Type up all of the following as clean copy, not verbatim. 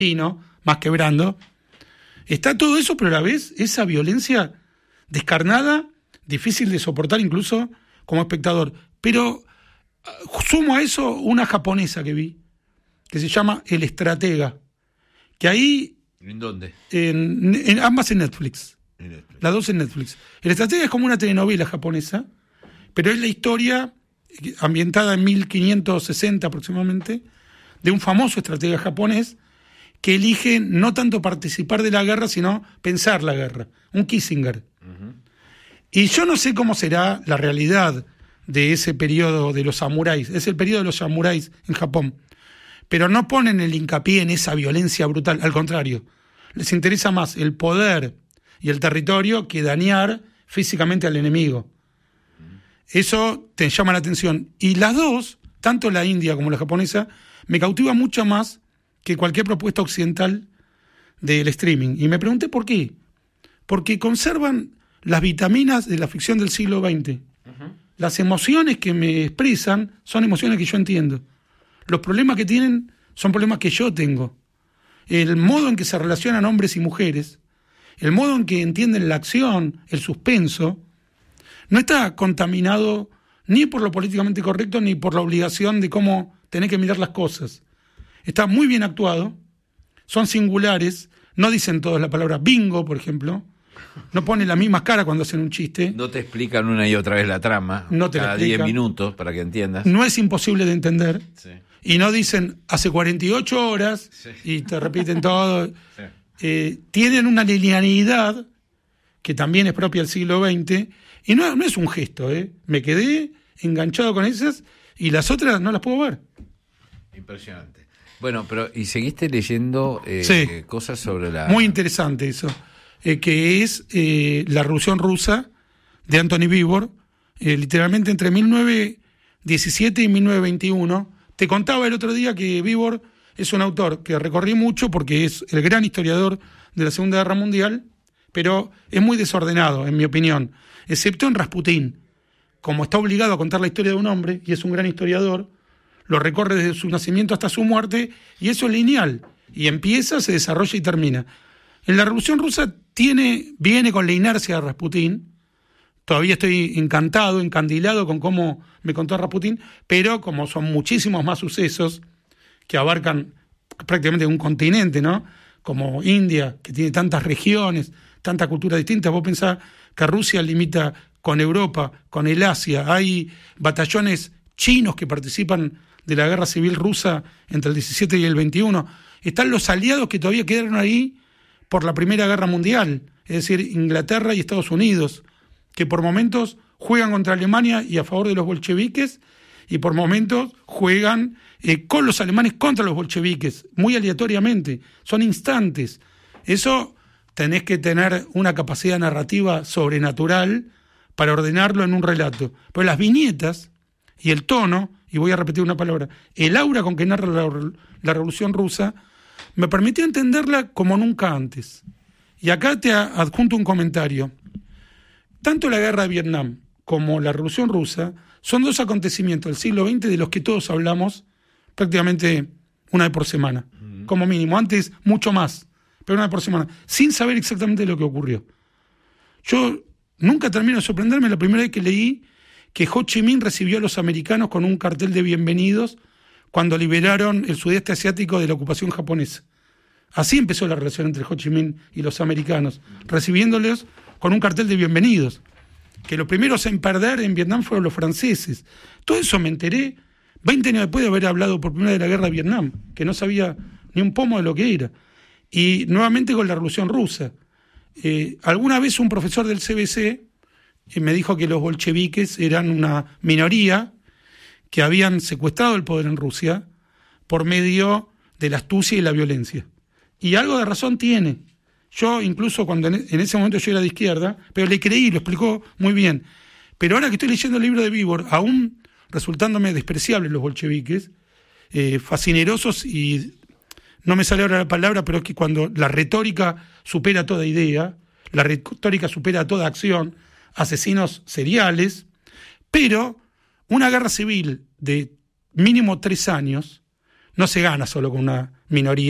más quebrando. Está todo eso, pero a la vez esa violencia descarnada, difícil de soportar incluso como espectador. Pero sumo a eso una japonesa que vi, que se llama El Estratega, que ahí... ¿En dónde? Ambas en Netflix. Las dos en Netflix. El Estratega es como una telenovela japonesa, pero es la historia ambientada en 1560 aproximadamente, de un famoso estratega japonés que elige no tanto participar de la guerra, sino pensar la guerra, un Kissinger. Uh-huh. Y yo no sé cómo será la realidad de ese periodo de los samuráis, es el periodo de los samuráis en Japón, pero no ponen el hincapié en esa violencia brutal, al contrario, les interesa más el poder y el territorio que dañar físicamente al enemigo. Eso te llama la atención. Y las dos, tanto la india como la japonesa, me cautiva mucho más que cualquier propuesta occidental del streaming. Y me pregunté por qué. Porque conservan las vitaminas de la ficción del siglo XX. Uh-huh. Las emociones que me expresan son emociones que yo entiendo. Los problemas que tienen son problemas que yo tengo. El modo en que se relacionan hombres y mujeres, el modo en que entienden la acción, el suspenso, no está contaminado ni por lo políticamente correcto ni por la obligación de cómo tener que mirar las cosas. Está muy bien actuado, son singulares, no dicen todos la palabra bingo, por ejemplo, no ponen las mismas caras cuando hacen un chiste. No te explican una y otra vez la trama, cada 10 minutos para que entiendas. No es imposible de entender. Sí. Y no dicen hace 48 horas, sí, y te repiten todo. Sí. Tienen una linealidad que también es propia del siglo XX, y no es un gesto, me quedé enganchado con esas, y las otras no las puedo ver. Impresionante. Bueno, pero ¿y seguiste leyendo sí, cosas sobre la...? Muy interesante eso, que es la Revolución Rusa de Anthony Beevor, literalmente entre 1917 y 1921. Te contaba el otro día que Beevor es un autor que recorrí mucho porque es el gran historiador de la Segunda Guerra Mundial, pero es muy desordenado, en mi opinión, excepto en Rasputín. Como está obligado a contar la historia de un hombre, y es un gran historiador, lo recorre desde su nacimiento hasta su muerte, y eso es lineal, y empieza, se desarrolla y termina. En la Revolución Rusa viene con la inercia de Rasputín. Todavía estoy encantado, encandilado con cómo me contó Rasputín, pero como son muchísimos más sucesos que abarcan prácticamente un continente, ¿no? Como India, que tiene tantas regiones, tantas culturas distintas. Vos pensás que Rusia limita con Europa, con el Asia. Hay batallones chinos que participan de la guerra civil rusa entre el 17 y el 21. Están los aliados que todavía quedaron ahí por la Primera Guerra Mundial, es decir, Inglaterra y Estados Unidos, que por momentos juegan contra Alemania y a favor de los bolcheviques, y por momentos juegan con los alemanes contra los bolcheviques, muy aleatoriamente, son instantes. Eso tenés que tener una capacidad narrativa sobrenatural para ordenarlo en un relato. Pero las viñetas y el tono, y voy a repetir una palabra, el aura con que narra la Revolución Rusa, me permitió entenderla como nunca antes. Y acá te adjunto un comentario. Tanto la guerra de Vietnam como la Revolución Rusa son dos acontecimientos del siglo XX de los que todos hablamos prácticamente una vez por semana, como mínimo. Antes mucho más, pero una vez por semana, sin saber exactamente lo que ocurrió. Yo nunca termino de sorprenderme la primera vez que leí que Ho Chi Minh recibió a los americanos con un cartel de bienvenidos cuando liberaron el sudeste asiático de la ocupación japonesa. Así empezó la relación entre Ho Chi Minh y los americanos, recibiéndolos con un cartel de bienvenidos. Que los primeros en perder en Vietnam fueron los franceses. Todo eso me enteré 20 años después de haber hablado por primera vez de la guerra de Vietnam, que no sabía ni un pomo de lo que era. Y nuevamente con la Revolución Rusa. Alguna vez un profesor del CBC me dijo que los bolcheviques eran una minoría que habían secuestrado el poder en Rusia por medio de la astucia y la violencia. Y algo de razón tiene. Yo incluso cuando en ese momento yo era de izquierda, pero le creí, lo explicó muy bien. Pero ahora que estoy leyendo el libro de Beevor, aún resultándome despreciables los bolcheviques, fascinerosos, y no me sale ahora la palabra, pero es que cuando la retórica supera toda idea, la retórica supera toda acción, asesinos seriales, pero una guerra civil de mínimo 3 años no se gana solo con una minoría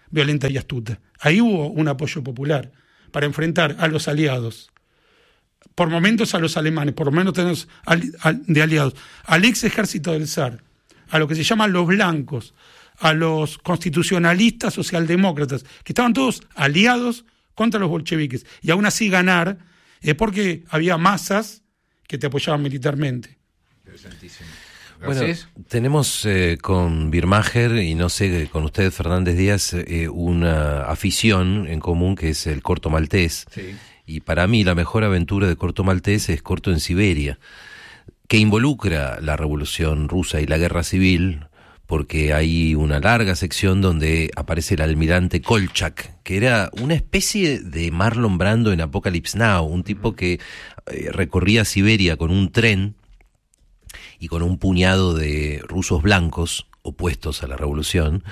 violenta y astuta. Ahí hubo un apoyo popular para enfrentar a los aliados, por momentos a los alemanes, por lo menos tenemos de aliados, al ex ejército del zar, a lo que se llaman los blancos, a los constitucionalistas socialdemócratas, que estaban todos aliados contra los bolcheviques, y aún así ganar, porque había masas que te apoyaban militarmente. Interesantísimo. Bueno, tenemos con Birmacher y no sé, con usted, Fernández Díaz, una afición en común que es el corto maltés. Sí. Y para mí la mejor aventura de Corto Maltés es Corto en Siberia, que involucra la Revolución Rusa y la Guerra Civil, porque hay una larga sección donde aparece el almirante Kolchak, que era una especie de Marlon Brando en Apocalypse Now, un tipo que recorría Siberia con un tren y con un puñado de rusos blancos opuestos a la revolución,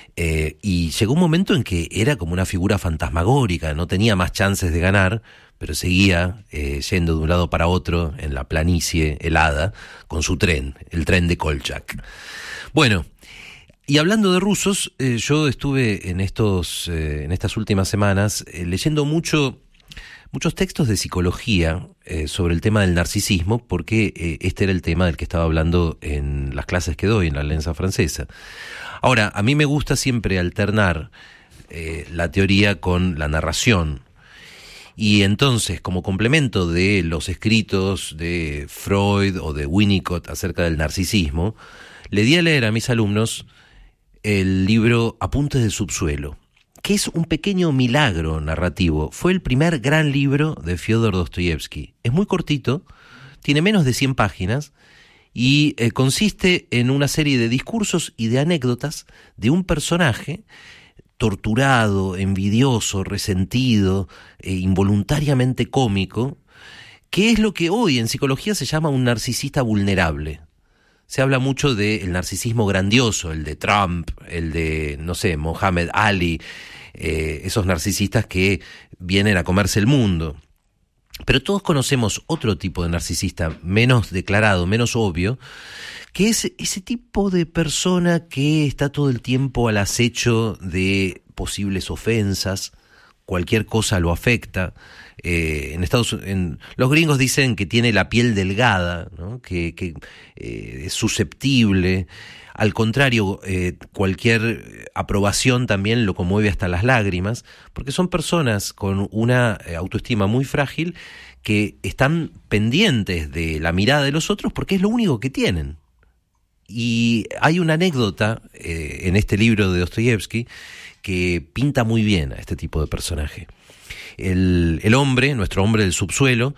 y llegó un momento en que era como una figura fantasmagórica, no tenía más chances de ganar, pero seguía yendo de un lado para otro en la planicie helada con su tren, el tren de Kolchak. Bueno, y hablando de rusos, yo estuve en estas últimas semanas leyendo muchos textos de psicología sobre el tema del narcisismo, porque este era el tema del que estaba hablando en las clases que doy en la Alianza Francesa. Ahora, a mí me gusta siempre alternar la teoría con la narración. Y entonces, como complemento de los escritos de Freud o de Winnicott acerca del narcisismo, le di a leer a mis alumnos el libro Apuntes del subsuelo, que es un pequeño milagro narrativo. Fue el primer gran libro de Fyodor Dostoyevsky. Es muy cortito, tiene menos de 100 páginas y consiste en una serie de discursos y de anécdotas de un personaje torturado, envidioso, resentido, involuntariamente cómico, que es lo que hoy en psicología se llama un narcisista vulnerable. Se habla mucho del narcisismo grandioso, el de Trump, el de, no sé, Mohammed Ali, esos narcisistas que vienen a comerse el mundo. Pero todos conocemos otro tipo de narcisista, menos declarado, menos obvio, que es ese tipo de persona que está todo el tiempo al acecho de posibles ofensas, cualquier cosa lo afecta. Los gringos dicen que tiene la piel delgada, ¿no? que es susceptible. Al contrario, cualquier aprobación también lo conmueve hasta las lágrimas, porque son personas con una autoestima muy frágil que están pendientes de la mirada de los otros porque es lo único que tienen. Y hay una anécdota en este libro de Dostoyevsky que pinta muy bien a este tipo de personaje. El hombre, nuestro hombre del subsuelo,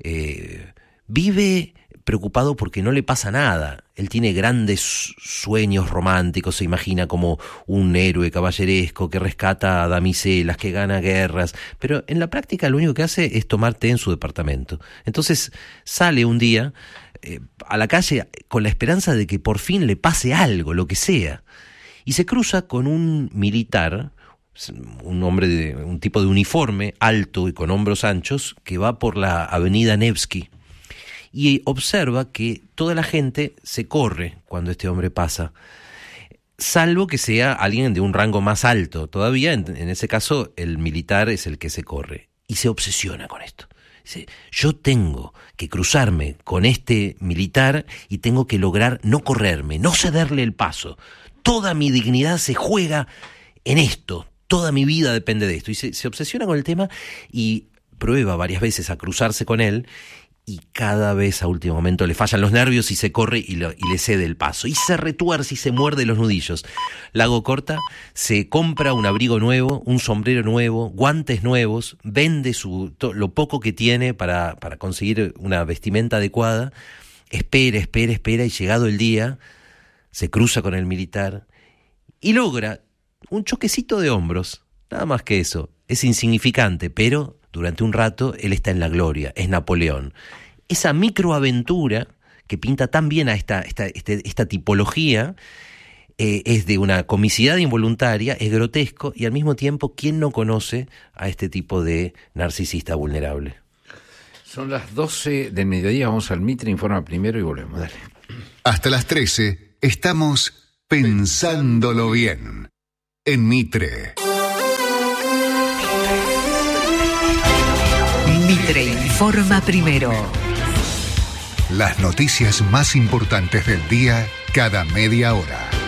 vive preocupado porque no le pasa nada. Él tiene grandes sueños románticos, se imagina como un héroe caballeresco que rescata a damiselas, que gana guerras, pero en la práctica lo único que hace es tomar té en su departamento. Entonces sale un día a la calle con la esperanza de que por fin le pase algo, lo que sea, y se cruza con un militar, un tipo de uniforme alto y con hombros anchos, que va por la avenida Nevsky, y observa que toda la gente se corre cuando este hombre pasa, salvo que sea alguien de un rango más alto. Todavía, en ese caso, el militar es el que se corre, y se obsesiona con esto. Dice, yo tengo que cruzarme con este militar y tengo que lograr no correrme, no cederle el paso. Toda mi dignidad se juega en esto, toda mi vida depende de esto. Y se obsesiona con el tema y prueba varias veces a cruzarse con él, y cada vez a último momento le fallan los nervios y se corre y le cede el paso. Y se retuerce y se muerde los nudillos. La hago corta, se compra un abrigo nuevo, un sombrero nuevo, guantes nuevos, vende lo poco que tiene para conseguir una vestimenta adecuada, espera y llegado el día, se cruza con el militar y logra un choquecito de hombros, nada más que eso. Es insignificante, pero durante un rato él está en la gloria, es Napoleón. Esa microaventura que pinta tan bien a esta tipología es de una comicidad involuntaria, es grotesco, y al mismo tiempo, ¿quién no conoce a este tipo de narcisista vulnerable? Son las 12 del mediodía, vamos al Mitre, informa primero y volvemos, dale. Hasta las 13 estamos pensándolo bien en Mitre. Informa Primero. Las noticias más importantes del día cada media hora.